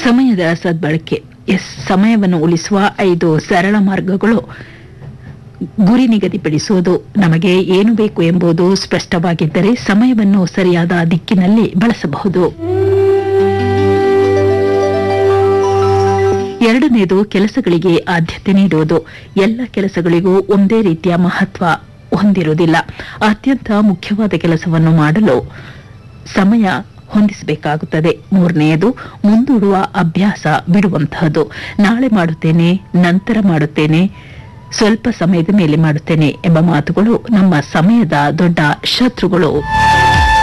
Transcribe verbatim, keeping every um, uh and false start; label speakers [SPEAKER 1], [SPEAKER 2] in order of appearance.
[SPEAKER 1] ಸಮಯದ ಸದ್ಬಳಕೆ. ಎಸ್ ಸಮಯವನ್ನು ಉಳಿಸುವ ಐದು ಸರಳ ಮಾರ್ಗಗಳು. ಗುರಿ ನಿಗದಿಪಡಿಸುವುದು. ನಮಗೆ ಏನು ಬೇಕು ಎಂಬುದು ಸ್ಪಷ್ಟವಾಗಿದ್ದರೆ ಸಮಯವನ್ನು ಸರಿಯಾದ ದಿಕ್ಕಿನಲ್ಲಿ ಬಳಸಬಹುದು. ಎರಡನೇದು ಕೆಲಸಗಳಿಗೆ ಆದ್ಯತೆ ನೀಡುವುದು. ಎಲ್ಲ ಕೆಲಸಗಳಿಗೂ ಒಂದೇ ರೀತಿಯ ಮಹತ್ವ ಹೊಂದಿರುವುದಿಲ್ಲ. ಅತ್ಯಂತ ಮುಖ್ಯವಾದ ಕೆಲಸವನ್ನು ಮಾಡಲು ಸಮಯ ಹೊಂದಿಸಬೇಕಾಗುತ್ತದೆ. ಮೂರನೆಯದು ಮುಂದೂಡುವ ಅಭ್ಯಾಸ ಬಿಡುವಂತಹದ್ದು. ನಾಳೆ ಮಾಡುತ್ತೇನೆ, ನಂತರ ಮಾಡುತ್ತೇನೆ, ಸ್ವಲ್ಪ ಸಮಯದ ಮೇಲೆ ಮಾಡುತ್ತೇನೆ ಎಂಬ ಮಾತುಗಳು ನಮ್ಮ ಸಮಯದ ದೊಡ್ಡ ಶತ್ರುಗಳು.